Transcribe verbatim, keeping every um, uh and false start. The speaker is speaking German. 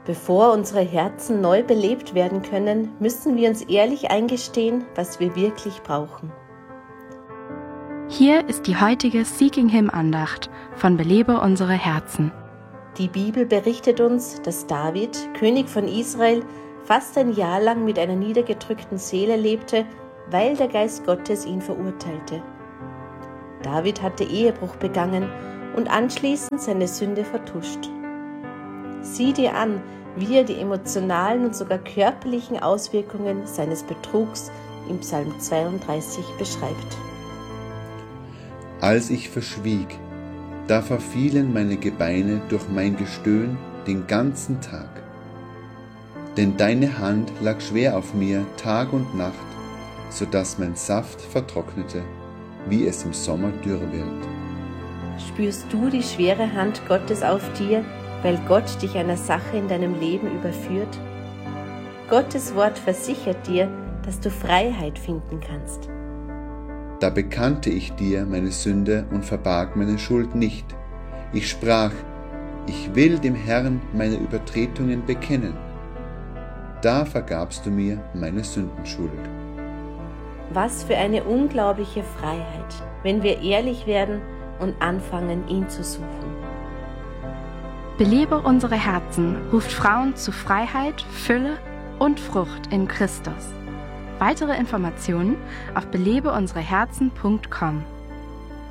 Bevor unsere Herzen neu belebt werden können, müssen wir uns ehrlich eingestehen, was wir wirklich brauchen. Hier ist die heutige Seeking Him Andacht von Belebe unsere Herzen. Die Bibel berichtet uns, dass David, König von Israel, fast ein Jahr lang mit einer niedergedrückten Seele lebte, weil der Geist Gottes ihn verurteilte. David hatte Ehebruch begangen und anschließend seine Sünde vertuscht. Sieh dir an, wie er die emotionalen und sogar körperlichen Auswirkungen seines Betrugs im Psalm zweiunddreißig beschreibt. Als ich verschwieg, da verfielen meine Gebeine durch mein Gestöhn den ganzen Tag. Denn deine Hand lag schwer auf mir Tag und Nacht, so dass mein Saft vertrocknete, wie es im Sommer dürr wird. Spürst du die schwere Hand Gottes auf dir, weil Gott dich einer Sache in deinem Leben überführt? Gottes Wort versichert dir, dass du Freiheit finden kannst. Da bekannte ich dir meine Sünde und verbarg meine Schuld nicht. Ich sprach, ich will dem Herrn meine Übertretungen bekennen. Da vergabst du mir meine Sündenschuld. Was für eine unglaubliche Freiheit, wenn wir ehrlich werden und anfangen, ihn zu suchen. Belebe unsere Herzen ruft Frauen zu Freiheit, Fülle und Frucht in Christus. Weitere Informationen auf belebe unsere herzen punkt com.